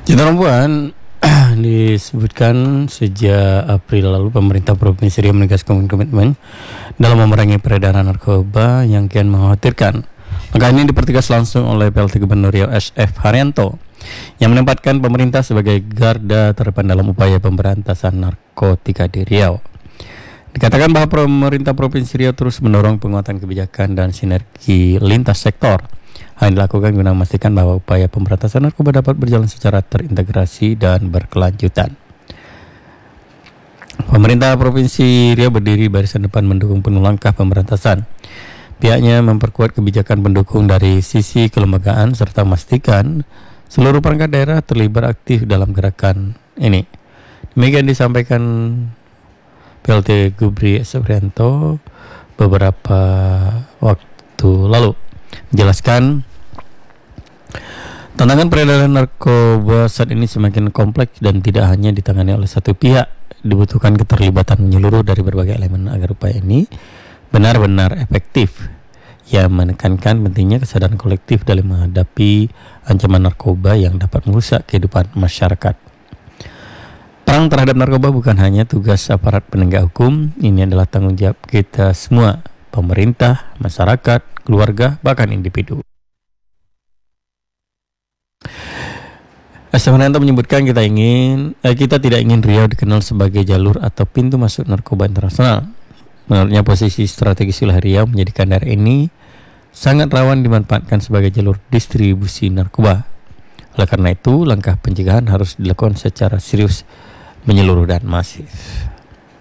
Cinta perempuan disebutkan sejak April lalu pemerintah Provinsi Riau menegaskan komitmen dalam memerangi peredaran narkoba yang kian mengkhawatirkan. Langkah ini dipertegas langsung oleh PLT Gubernur Riau SF Haryanto yang menempatkan pemerintah sebagai garda terdepan dalam upaya pemberantasan narkotika di Riau. Dikatakan bahwa pemerintah Provinsi Riau terus mendorong penguatan kebijakan dan sinergi lintas sektor. Hal ini dilakukan guna memastikan bahwa upaya pemberantasan narkoba dapat berjalan secara terintegrasi dan berkelanjutan. Pemerintah Provinsi Riau berdiri barisan depan mendukung penuh langkah pemberantasan. Pihaknya memperkuat kebijakan pendukung dari sisi kelembagaan serta memastikan seluruh perangkat daerah terlibat aktif dalam gerakan ini. Demikian disampaikan PLT Gubri Haryanto beberapa waktu lalu. Menjelaskan tantangan peredaran narkoba saat ini semakin kompleks dan tidak hanya ditangani oleh satu pihak. Dibutuhkan keterlibatan menyeluruh dari berbagai elemen agar upaya ini benar-benar efektif, yang menekankan pentingnya kesadaran kolektif dalam menghadapi ancaman narkoba yang dapat merusak kehidupan masyarakat. Perang terhadap narkoba bukan hanya tugas aparat penegak hukum, ini adalah tanggung jawab kita semua, pemerintah, masyarakat, keluarga, bahkan individu. SF Haryanto menyebutkan kita tidak ingin Riau dikenal sebagai jalur atau pintu masuk narkoba internasional. Menurutnya posisi strategis wilayah Riau menjadikan daerah ini sangat rawan dimanfaatkan sebagai jalur distribusi narkoba. Oleh karena itu, langkah pencegahan harus dilakukan secara serius, menyeluruh dan masif.